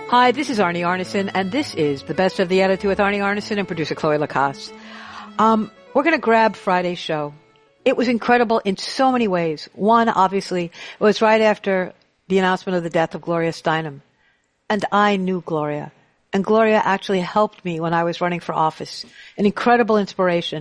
Hi, this is Arnie Arneson, and this is the Best of the Attitude with Arnie Arneson and producer Chloe Lacasse. We're going to grab Friday's show. It was incredible in so many ways. One, obviously, it was right after the announcement of the death of Gloria Steinem. And I knew Gloria. And Gloria actually helped me when I was running for office. An incredible inspiration.